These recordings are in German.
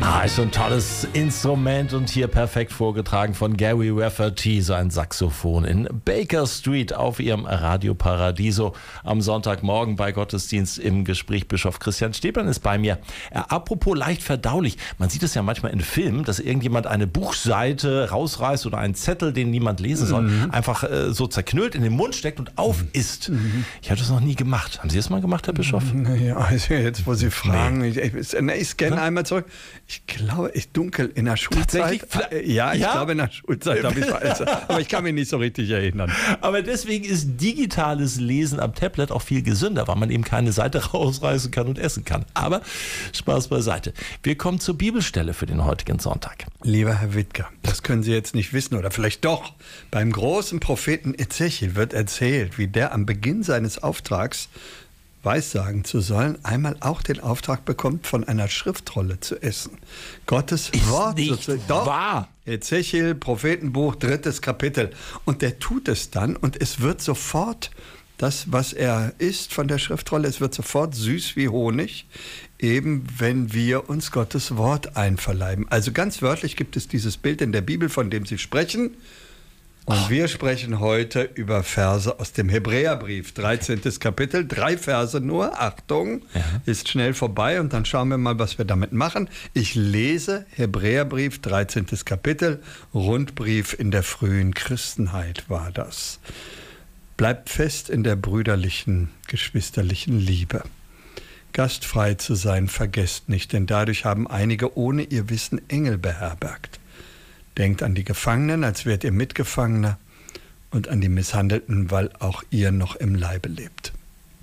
Ist so ein tolles Instrument und hier perfekt vorgetragen von Gary Rafferty, so ein Saxophon in Baker Street auf ihrem Radio Paradiso am Sonntagmorgen bei Gottesdienst im Gespräch. Bischof Christian Stephan ist bei mir. Apropos leicht verdaulich, man sieht es ja manchmal in Filmen, dass irgendjemand eine Buchseite rausreißt oder einen Zettel, den niemand lesen soll, einfach so zerknüllt in den Mund steckt und aufisst. Ich habe das noch nie gemacht. Haben Sie das mal gemacht, Herr Bischof? Naja, also jetzt, wo Sie fragen, ich scanne einmal zurück. Ich glaube, dunkel in der Schulzeit. Ja, ich glaube in der Schulzeit habe ich aber ich kann mich nicht so richtig erinnern. Aber deswegen ist digitales Lesen am Tablet auch viel gesünder, weil man eben keine Seite rausreißen kann und essen kann. Aber Spaß beiseite. Wir kommen zur Bibelstelle für den heutigen Sonntag. Lieber Herr Wittger, das können Sie jetzt nicht wissen oder vielleicht doch. Beim großen Propheten Ezechiel wird erzählt, wie der am Beginn seines Auftrags weissagen zu sollen, einmal auch den Auftrag bekommt, von einer Schriftrolle zu essen. Gottes ist Wort. Nicht wahr. Ezechiel, Prophetenbuch, 3. Kapitel. Und der tut es dann und es wird sofort das, was er isst von der Schriftrolle, es wird sofort süß wie Honig, eben wenn wir uns Gottes Wort einverleiben. Also ganz wörtlich gibt es dieses Bild in der Bibel, von dem Sie sprechen. Und wir sprechen heute über Verse aus dem Hebräerbrief, 13. Kapitel, 3 Verse nur, Achtung, ist schnell vorbei und dann schauen wir mal, was wir damit machen. Ich lese Hebräerbrief, 13. Kapitel, Rundbrief in der frühen Christenheit war das. Bleibt fest in der brüderlichen, geschwisterlichen Liebe. Gastfrei zu sein, vergesst nicht, denn dadurch haben einige ohne ihr Wissen Engel beherbergt. Denkt an die Gefangenen, als wärt ihr Mitgefangener, und an die Misshandelten, weil auch ihr noch im Leibe lebt.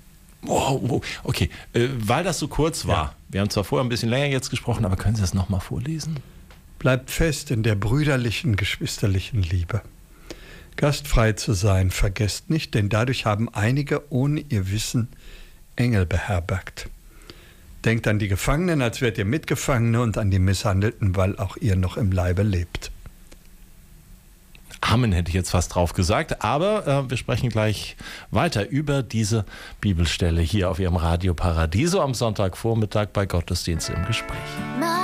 Okay, weil das so kurz war, ja. Wir haben zwar vorher ein bisschen länger jetzt gesprochen, aber können Sie das nochmal vorlesen? Bleibt fest in der brüderlichen, geschwisterlichen Liebe. Gastfrei zu sein, vergesst nicht, denn dadurch haben einige ohne ihr Wissen Engel beherbergt. Denkt an die Gefangenen, als wärt ihr Mitgefangene, und an die Misshandelten, weil auch ihr noch im Leibe lebt. Amen hätte ich jetzt fast drauf gesagt, aber wir sprechen gleich weiter über diese Bibelstelle hier auf Ihrem Radio Paradiso am Sonntagvormittag bei Gottesdienst im Gespräch.